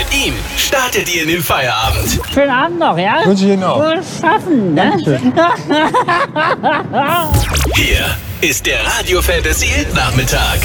Mit ihm startet ihr in den Feierabend. Schönen Abend noch, ja? Wünsche ich Ihnen auch. Wohl schaffen, ne? Hier ist der Radio Fantasy Hit Nachmittag.